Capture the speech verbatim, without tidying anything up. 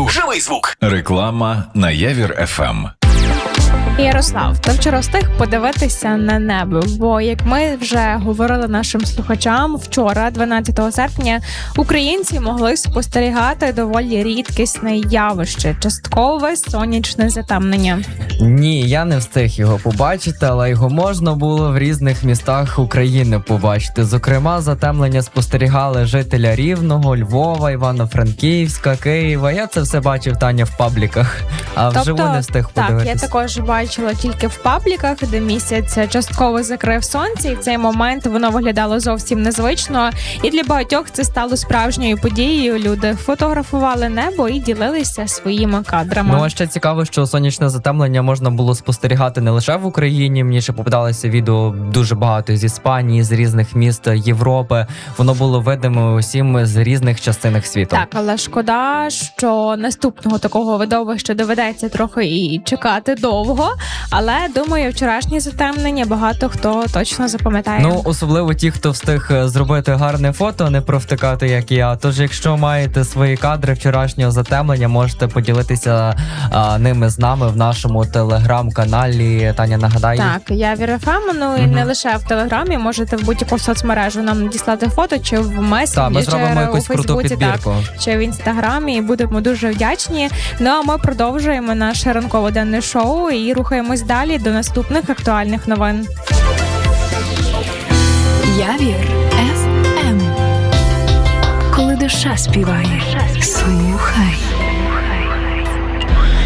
звук. Живий звук. Реклама на Явір еф ем. Ярослав, ти вчора встиг подивитися на небо, бо, як ми вже говорили нашим слухачам, вчора, дванадцятого серпня, українці могли спостерігати доволі рідкісне явище – часткове сонячне затемнення. Ні, я не встиг його побачити, але його можна було в різних містах України побачити. Зокрема, затемнення спостерігали жителя Рівного, Львова, Івано-Франківська, Києва. Я це все бачив, Таня, в пабліках, а тобто, вживу не встиг подивитися. Так, я також бачила тільки в пабліках, де місяць частково закрив сонце, і в цей момент воно виглядало зовсім незвично. І для багатьох це стало справжньою подією. Люди фотографували небо і ділилися своїми кадрами. Ну, а ще цікаво, що сонячне затемлення можна було спостерігати не лише в Україні. Мені ще попадалося відео дуже багато з Іспанії, з різних міст Європи. Воно було видимо усім з різних частин світу. Так, але шкода, що наступного такого видовища доведеться трохи і чекати довго. Але, думаю, вчорашнє затемнення багато хто точно запам'ятає. Ну, особливо ті, хто встиг зробити гарне фото, не провтикати, як я. Тож, якщо маєте свої кадри вчорашнього затемлення, можете поділитися а, ними з нами в нашому телеграм-каналі. Таня, нагадай. Так, я Явір еф ем, ну і Угу. не лише в Телеграмі, можете в будь-яку соцмережу нам надіслати фото, чи в Так, ми месенджері, зробимо чи у якусь круту Фейсбуці, так, підбірку. чи в Інстаграмі, і будемо дуже вдячні. Ну, а ми продовжуємо наше ранково-денне шоу і рухаємось далі до наступних актуальних новин. Явір еф ем. Коли душа співає, слухай.